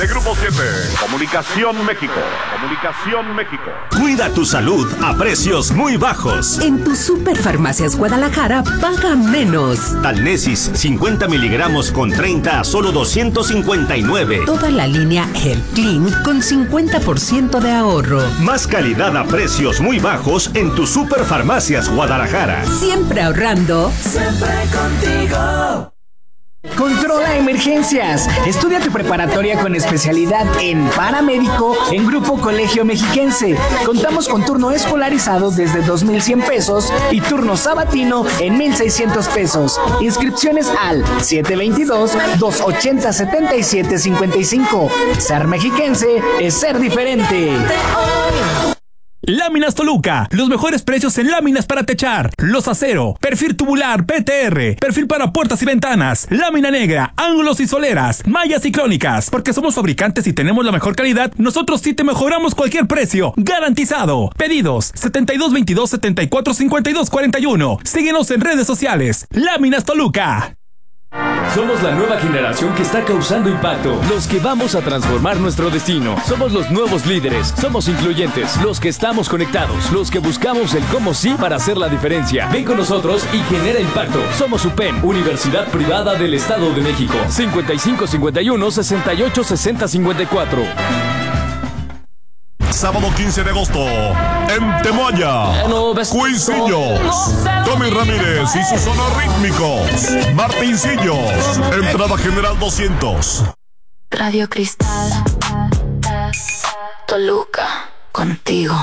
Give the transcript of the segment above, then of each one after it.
De Grupo 7, Comunicación México. Cuida tu salud a precios muy bajos. En tu Superfarmacias Guadalajara, paga menos. Talnesis, 50 miligramos con 30 a solo 259. Toda la línea Health Clean con 50% de ahorro. Más calidad a precios muy bajos en tu Superfarmacias Guadalajara. Siempre ahorrando. Siempre contigo. Controla emergencias. Estudia tu preparatoria con especialidad en paramédico en Grupo Colegio Mexiquense. Contamos con turno escolarizado desde 2,100 pesos y turno sabatino en 1,600 pesos. Inscripciones al 722-280-7755. Ser mexiquense es ser diferente. Láminas Toluca, los mejores precios en láminas para techar, los acero, perfil tubular PTR, perfil para puertas y ventanas, lámina negra, ángulos y soleras, mallas y crónicas. Porque somos fabricantes y tenemos la mejor calidad, nosotros sí te mejoramos cualquier precio, garantizado. Pedidos 7222-745241. Síguenos en redes sociales. Láminas Toluca. Somos la nueva generación que está causando impacto, los que vamos a transformar nuestro destino. Somos los nuevos líderes, somos incluyentes, los que estamos conectados, los que buscamos el cómo sí para hacer la diferencia. Ven con nosotros y genera impacto. Somos UPEM, Universidad Privada del Estado de México. 5551-686054. Sábado 15 de agosto, en Temoaya, Cuisillos, Tommy Ramírez y sus sonorítmicos, Martincillos, entrada general 200. Radio Cristal, Toluca, contigo.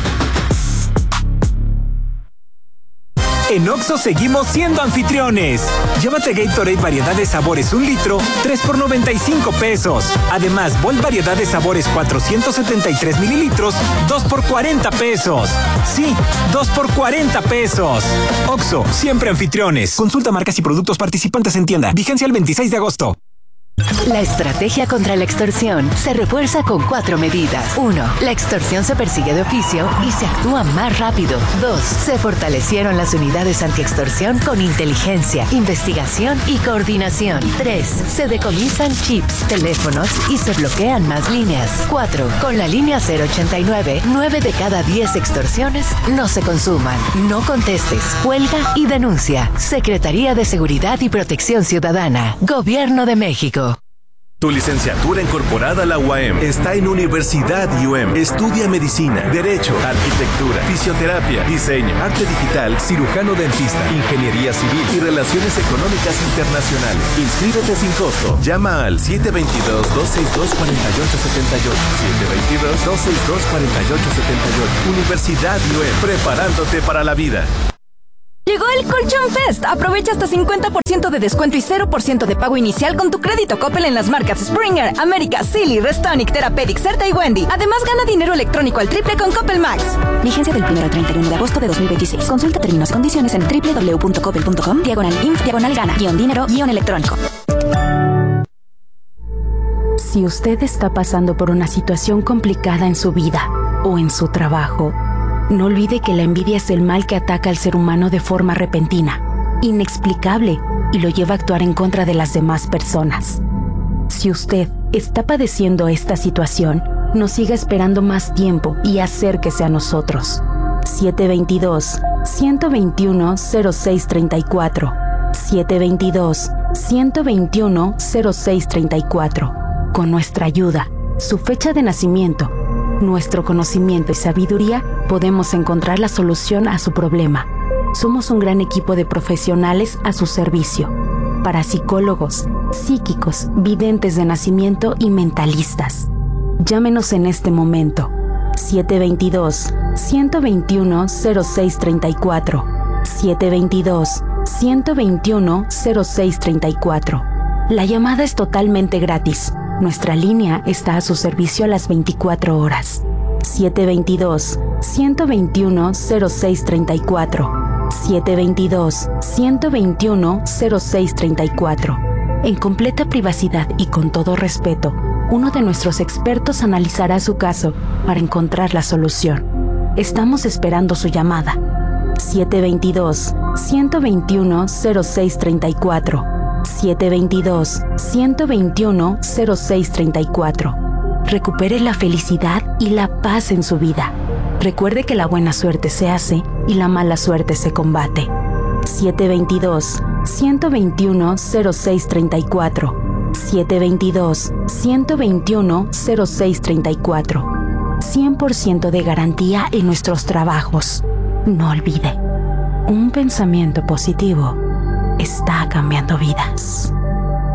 En Oxxo seguimos siendo anfitriones. Llévate Gatorade variedad de sabores 1 litro, 3 por 95 pesos. Además, Volt variedad de sabores 473 mililitros, 2 por 40 pesos. Sí, 2 por 40 pesos. Oxxo, siempre anfitriones. Consulta marcas y productos participantes en tienda. Vigencia el 26 de agosto. La estrategia contra la extorsión se refuerza con 4 medidas. 1. La extorsión se persigue de oficio y se actúa más rápido. 2. Se fortalecieron las unidades antiextorsión con inteligencia, investigación y coordinación. 3. Se decomisan chips, teléfonos y se bloquean más líneas. 4. Con la línea 089, 9 de cada 10 extorsiones no se consuman. No contestes, cuelga y denuncia. Secretaría de Seguridad y Protección Ciudadana. Gobierno de México. Tu licenciatura incorporada a la UAM está en Universidad UM. Estudia medicina, derecho, arquitectura, fisioterapia, diseño, arte digital, cirujano dentista, ingeniería civil y relaciones económicas internacionales. Inscríbete sin costo. Llama al 722-262-4878. 722-262-4878. Universidad UM. Preparándote para la vida. Llegó el Colchón Fest. Aprovecha hasta 50% de descuento y 0% de pago inicial con tu crédito Coppel en las marcas Springer, América, Silly, Restonic, Therapeutic, Certa y Wendy. Además, gana dinero electrónico al triple con Coppel Max. Vigencia del 1 al 31 de agosto de 2026. Consulta términos y condiciones en www.coppel.com/inf/gana-dinero-electrónico. Si usted está pasando por una situación complicada en su vida o en su trabajo, no olvide que la envidia es el mal que ataca al ser humano de forma repentina, inexplicable, y lo lleva a actuar en contra de las demás personas. Si usted está padeciendo esta situación, no siga esperando más tiempo y acérquese a nosotros. 722-121-0634. 722-121-0634. Con nuestra ayuda, su fecha de nacimiento, nuestro conocimiento y sabiduría, podemos encontrar la solución a su problema. Somos un gran equipo de profesionales a su servicio, parapsicólogos, psíquicos, videntes de nacimiento y mentalistas. Llámenos en este momento. 722-121-0634. 722-121-0634. La llamada es totalmente gratis. Nuestra línea está a su servicio a las 24 horas. 722-121-0634. 722-121-0634. En completa privacidad y con todo respeto, uno de nuestros expertos analizará su caso para encontrar la solución. Estamos esperando su llamada. 722-121-0634. 722-121-0634. Recupere la felicidad y la paz en su vida. Recuerde que la buena suerte se hace y la mala suerte se combate. 722-121-0634. 722-121-0634. 100% de garantía en nuestros trabajos. No olvide, un pensamiento positivo está cambiando vidas.